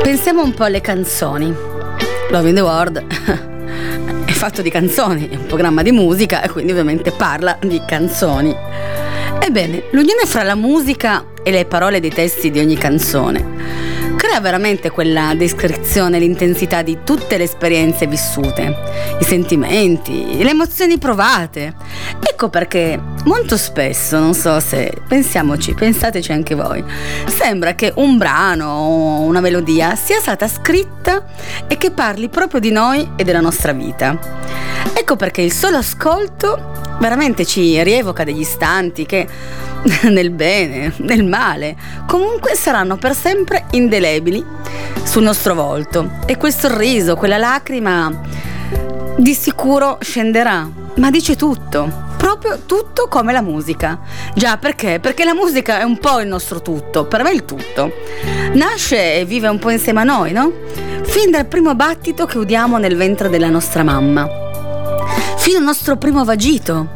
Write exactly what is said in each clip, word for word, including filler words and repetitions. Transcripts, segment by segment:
Pensiamo un po' alle canzoni. Love in the World è fatto di canzoni, è un programma di musica e quindi ovviamente parla di canzoni. Ebbene, l'unione fra la musica e le parole dei testi di ogni canzone crea veramente quella descrizione, l'intensità di tutte le esperienze vissute, i sentimenti, le emozioni provate. Ecco perché molto spesso, non so se pensiamoci, pensateci anche voi, sembra che un brano o una melodia sia stata scritta e che parli proprio di noi e della nostra vita. Ecco perché il solo ascolto veramente ci rievoca degli istanti che nel bene, nel male, comunque saranno per sempre indelebili sul nostro volto, e quel sorriso, quella lacrima di sicuro scenderà, ma dice tutto, proprio tutto come la musica. Già, perché? Perché la musica è un po' il nostro tutto, per me il tutto. Nasce e vive un po' insieme a noi, no? Fin dal primo battito che udiamo nel ventre della nostra mamma, fino al nostro primo vagito.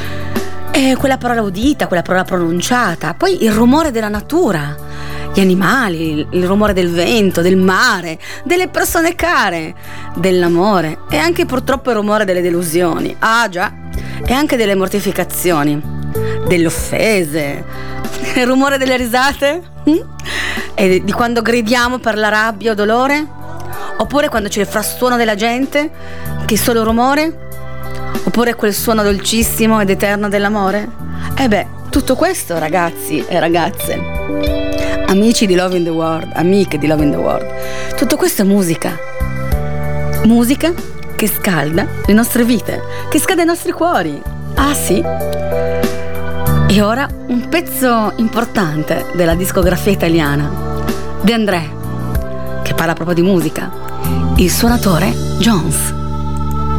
E quella parola udita, quella parola pronunciata, poi il rumore della natura, gli animali, il rumore del vento, del mare, delle persone care, dell'amore e anche purtroppo il rumore delle delusioni, ah già, e anche delle mortificazioni, delle offese, il rumore delle risate, hm? E di quando gridiamo per la rabbia o dolore, oppure quando c'è il frastuono della gente, che è solo rumore, oppure quel suono dolcissimo ed eterno dell'amore. E beh, tutto questo, ragazzi e ragazze, amici di Love in the World, amiche di Love in the World, tutto questo è musica. Musica che scalda le nostre vite, che scalda i nostri cuori. Ah sì. E ora un pezzo importante della discografia italiana, De André, che parla proprio di musica, Il suonatore Jones.